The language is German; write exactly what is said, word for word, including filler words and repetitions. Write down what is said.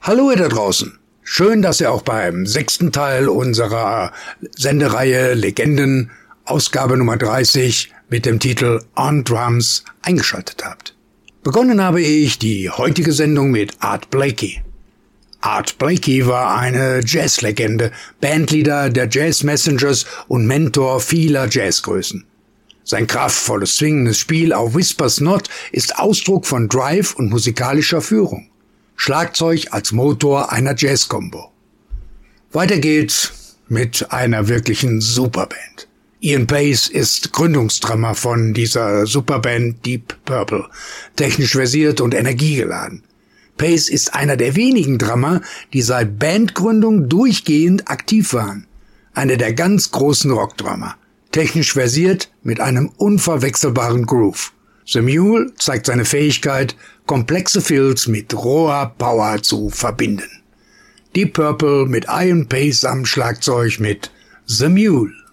Hallo ihr da draußen. Schön, dass ihr auch beim sechsten Teil unserer Sendereihe Legenden, Ausgabe Nummer dreißig mit dem Titel On Drums eingeschaltet habt. Begonnen habe ich die heutige Sendung mit Art Blakey. Art Blakey war eine Jazzlegende, Bandleader der Jazz Messengers und Mentor vieler Jazzgrößen. Sein kraftvolles, swingendes Spiel auf Whispers Not ist Ausdruck von Drive und musikalischer Führung. Schlagzeug als Motor einer Jazz-Combo. Weiter geht's mit einer wirklichen Superband. Ian Paice ist Gründungsdrummer von dieser Superband Deep Purple, technisch versiert und energiegeladen. Paice ist einer der wenigen Drummer, die seit Bandgründung durchgehend aktiv waren. Einer der ganz großen Rockdrummer, technisch versiert mit einem unverwechselbaren Groove. The Mule zeigt seine Fähigkeit, komplexe Fills mit roher Power zu verbinden. Deep Purple mit Ian Paice am Schlagzeug mit The Mule.